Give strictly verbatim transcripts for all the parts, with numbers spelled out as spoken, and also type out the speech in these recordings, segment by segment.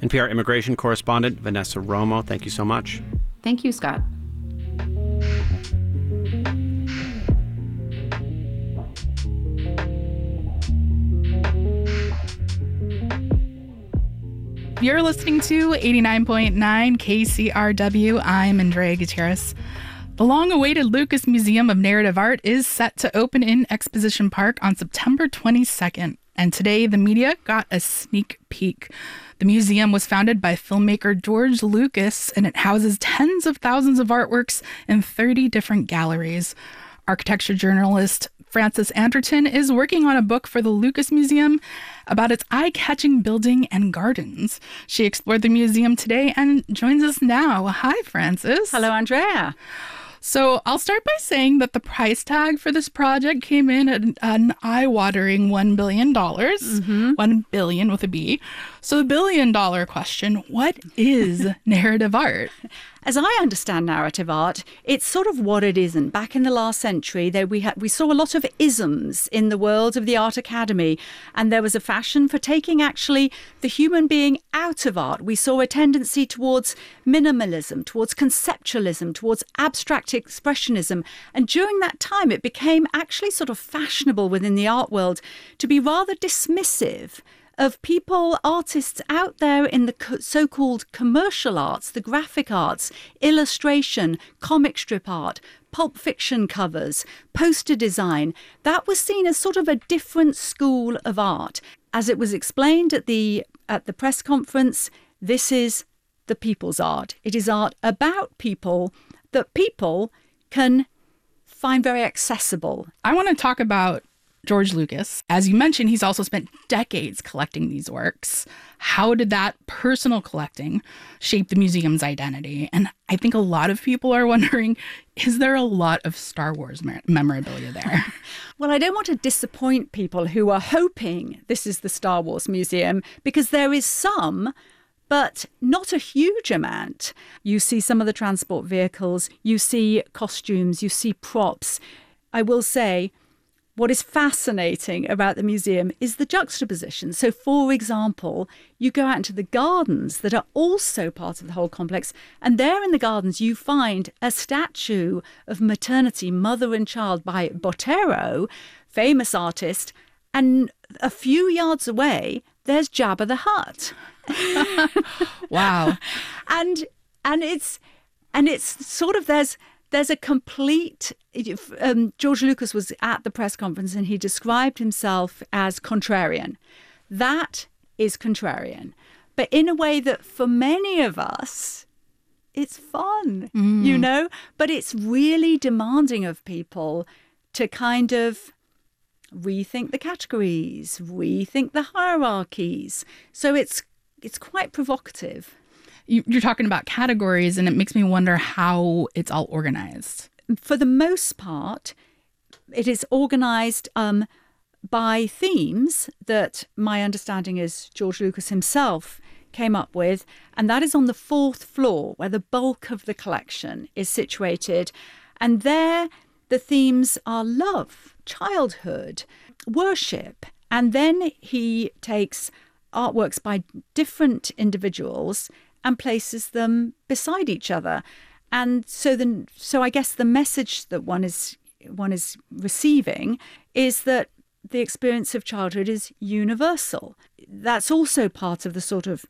N P R immigration correspondent Vanessa Romo, thank you so much. Thank you, Scott. You're listening to eighty-nine point nine K C R W. I'm Andrea Gutierrez. The long-awaited Lucas Museum of Narrative Art is set to open in Exposition Park on September twenty-second. And today, the media got a sneak peek. The museum was founded by filmmaker George Lucas, and it houses tens of thousands of artworks in thirty different galleries. Architecture journalist Frances Anderton is working on a book for the Lucas Museum about its eye-catching building and gardens. She explored the museum today and joins us now. Hi, Frances. Hello, Andrea. So I'll start by saying that the price tag for this project came in at an eye-watering one billion dollars. Mm-hmm. one billion with a B. So the billion-dollar question, what is narrative art? As I understand narrative art, it's sort of what it isn't. Back in the last century, there we had we saw a lot of isms in the world of the art academy, and there was a fashion for taking actually the human being out of art. We saw a tendency towards minimalism, towards conceptualism, towards abstract expressionism, and during that time, it became actually sort of fashionable within the art world to be rather dismissive of people, artists out there in the co- so-called commercial arts, the graphic arts, illustration, comic strip art, pulp fiction covers, poster design. That was seen as sort of a different school of art. As it was explained at the at the press conference, this is the people's art. It is art about people that people can find very accessible. I want to talk about George Lucas. As you mentioned, he's also spent decades collecting these works. How did that personal collecting shape the museum's identity? And I think a lot of people are wondering, is there a lot of Star Wars mer- memorabilia there? Well, I don't want to disappoint people who are hoping this is the Star Wars Museum, because there is some, but not a huge amount. You see some of the transport vehicles, you see costumes, you see props. I will say, what is fascinating about the museum is the juxtaposition. So, for example, you go out into the gardens that are also part of the whole complex, and there in the gardens you find a statue of maternity, mother and child, by Botero, famous artist, and a few yards away, there's Jabba the Hutt. Wow. and and it's and it's sort of there's There's a complete, um, George Lucas was at the press conference and he described himself as contrarian. That is contrarian. But in a way that for many of us, it's fun, mm. you know? But it's really demanding of people to kind of rethink the categories, rethink the hierarchies. So it's it's quite provocative. You're talking about categories, and it makes me wonder how it's all organized. For the most part, it is organized um, by themes that my understanding is George Lucas himself came up with, and that is on the fourth floor where the bulk of the collection is situated. And there the themes are love, childhood, worship, and then he takes artworks by different individuals and places them beside each other. And so then, so I guess the message that one is one is receiving is that the experience of childhood is universal. That's also part of the sort of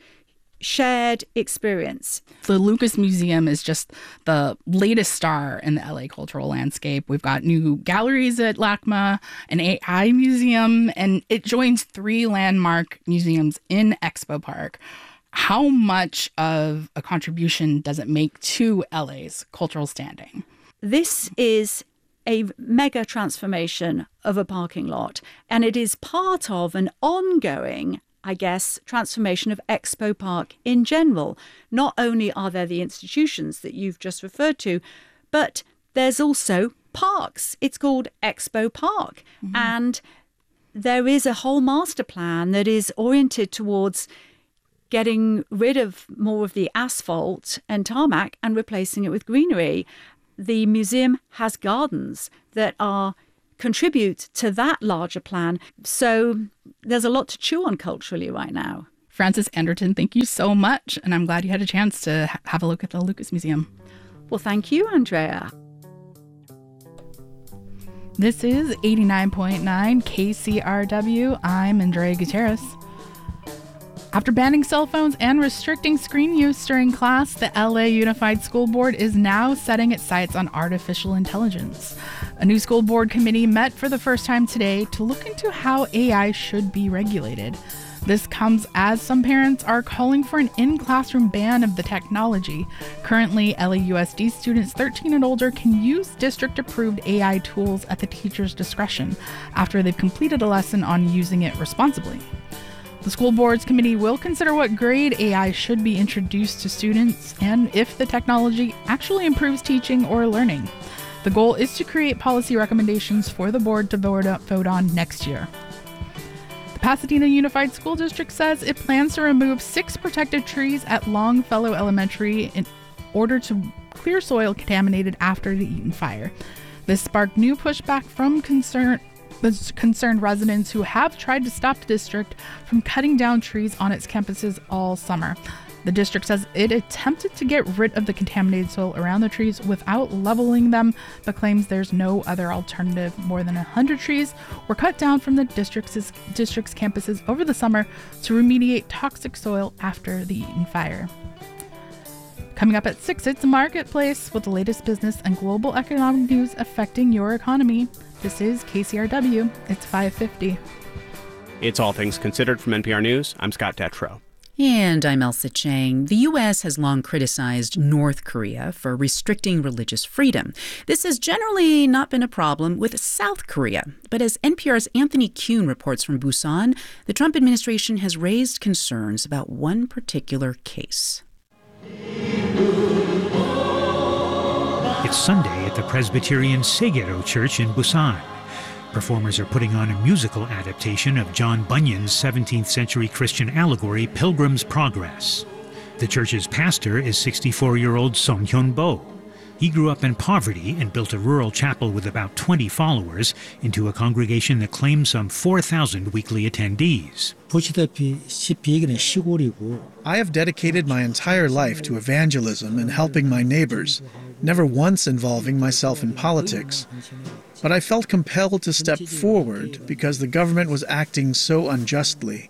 shared experience. The Lucas Museum is just the latest star in the L A cultural landscape. We've got new galleries at LACMA, an A I museum, and it joins three landmark museums in Expo Park. How much of a contribution does it make to L A's cultural standing? This is a mega transformation of a parking lot, and it is part of an ongoing, I guess, transformation of Expo Park in general. Not only are there the institutions that you've just referred to, but there's also parks. It's called Expo Park, mm-hmm. and there is a whole master plan that is oriented towards getting rid of more of the asphalt and tarmac and replacing it with greenery. The museum has gardens that are contribute to that larger plan. So there's a lot to chew on culturally right now. Frances Anderton, thank you so much. And I'm glad you had a chance to ha- have a look at the Lucas Museum. Well, thank you, Andrea. This is eighty-nine point nine K C R W. I'm Andrea Gutierrez. After banning cell phones and restricting screen use during class, the L A Unified School Board is now setting its sights on artificial intelligence. A new school board committee met for the first time today to look into how A I should be regulated. This comes as some parents are calling for an in-classroom ban of the technology. Currently, L A U S D students thirteen and older can use district-approved A I tools at the teacher's discretion after they've completed a lesson on using it responsibly. The school board's committee will consider what grade A I should be introduced to students and if the technology actually improves teaching or learning. The goal is to create policy recommendations for the board to vote on next year. Pasadena Unified School District says it plans to remove six protected trees at Longfellow Elementary in order to clear soil contaminated after the Eaton fire. This sparked new pushback from concern, concerned residents who have tried to stop the district from cutting down trees on its campuses all summer. The district says it attempted to get rid of the contaminated soil around the trees without leveling them, but claims there's no other alternative. More than one hundred trees were cut down from the district's, district's campuses over the summer to remediate toxic soil after the Eaton fire. Coming up at six, it's Marketplace with the latest business and global economic news affecting your economy. This is K C R W. It's five fifty. It's All Things Considered from N P R News. I'm Scott Detrow. And I'm Elsa Chang. The U S has long criticized North Korea for restricting religious freedom. This has generally not been a problem with South Korea. But as N P R's Anthony Kuhn reports from Busan, the Trump administration has raised concerns about one particular case. It's Sunday at the Presbyterian Segero Church in Busan. Performers are putting on a musical adaptation of John Bunyan's seventeenth century Christian allegory, Pilgrim's Progress. The church's pastor is sixty-four-year-old Song Hyun-bo. He grew up in poverty and built a rural chapel with about twenty followers into a congregation that claims some four thousand weekly attendees. I have dedicated my entire life to evangelism and helping my neighbors, never once involving myself in politics. But I felt compelled to step forward because the government was acting so unjustly.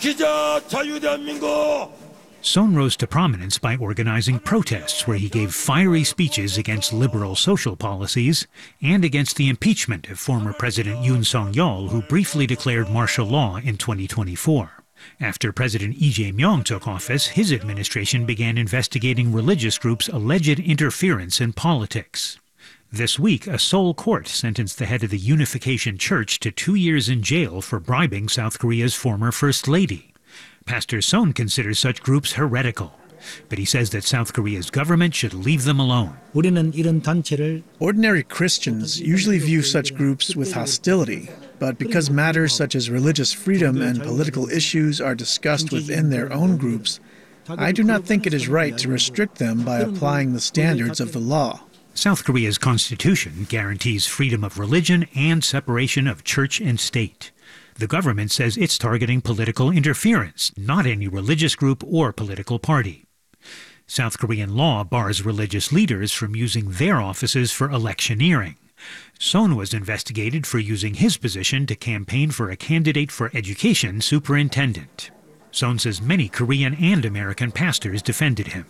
Son rose to prominence by organizing protests where he gave fiery speeches against liberal social policies and against the impeachment of former President Yoon Song-yeol, who briefly declared martial law in twenty twenty-four. After President Lee Jae-myung took office, his administration began investigating religious groups' alleged interference in politics. This week, a Seoul court sentenced the head of the Unification Church to two years in jail for bribing South Korea's former First Lady. Pastor Son considers such groups heretical, but he says that South Korea's government should leave them alone. Ordinary Christians usually view such groups with hostility, but because matters such as religious freedom and political issues are discussed within their own groups, I do not think it is right to restrict them by applying the standards of the law. South Korea's constitution guarantees freedom of religion and separation of church and state. The government says it's targeting political interference, not any religious group or political party. South Korean law bars religious leaders from using their offices for electioneering. Son was investigated for using his position to campaign for a candidate for education superintendent. Son says many Korean and American pastors defended him.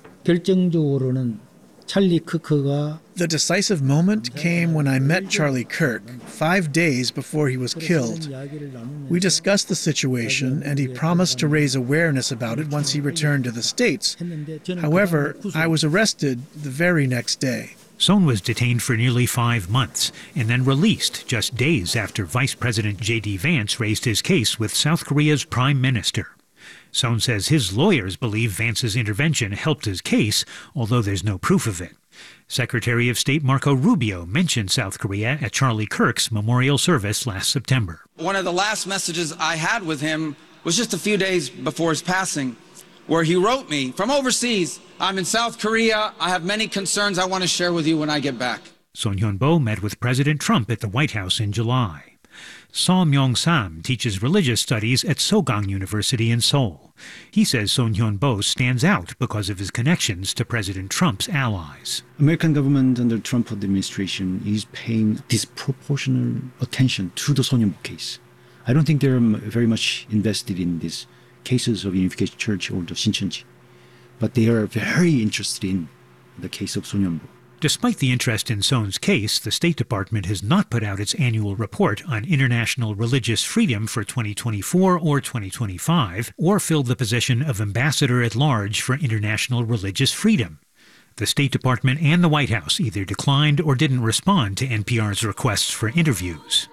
The decisive moment came when I met Charlie Kirk, five days before he was killed. We discussed the situation, and he promised to raise awareness about it once he returned to the States. However, I was arrested the very next day. Son was detained for nearly five months and then released just days after Vice President J D Vance raised his case with South Korea's prime minister. Son says his lawyers believe Vance's intervention helped his case, although there's no proof of it. Secretary of State Marco Rubio mentioned South Korea at Charlie Kirk's memorial service last September. One of the last messages I had with him was just a few days before his passing, where he wrote me from overseas, "I'm in South Korea. I have many concerns I want to share with you when I get back." Son Hyun-bo met with President Trump at the White House in July. Saul Myung-sam teaches religious studies at Sogang University in Seoul. He says Son Hyun-bo stands out because of his connections to President Trump's allies. American government under Trump administration is paying disproportionate attention to the Son Hyun-bo case. I don't think they're very much invested in these cases of Unification Church or the Shincheonji, but they are very interested in the case of Son Hyun-bo. Despite the interest in Son's case, the State Department has not put out its annual report on international religious freedom for twenty twenty-four or twenty twenty-five, or filled the position of Ambassador at Large for International Religious Freedom. The State Department and the White House either declined or didn't respond to N P R's requests for interviews.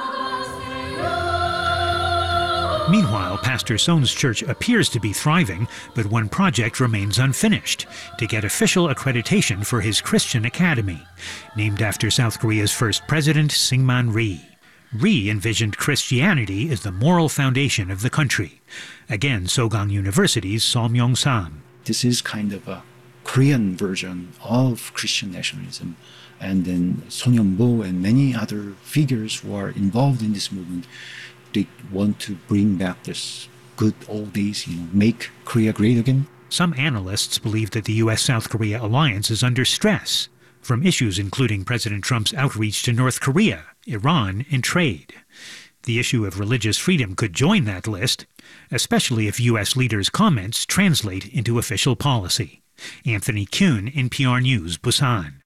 Meanwhile, Pastor Son's church appears to be thriving, but one project remains unfinished: to get official accreditation for his Christian academy, named after South Korea's first president, Syngman Rhee. Rhee envisioned Christianity as the moral foundation of the country. Again, Sogang University's Saul Myung-sam. This is kind of a Korean version of Christian nationalism. And then Son Hyun-bo and many other figures who are involved in this movement, they want to bring back this good old days, you know, make Korea great again. Some analysts believe that the U S South Korea alliance is under stress from issues including President Trump's outreach to North Korea, Iran, and trade. The issue of religious freedom could join that list, especially if U S leaders' comments translate into official policy. Anthony Kuhn, N P R News, Busan.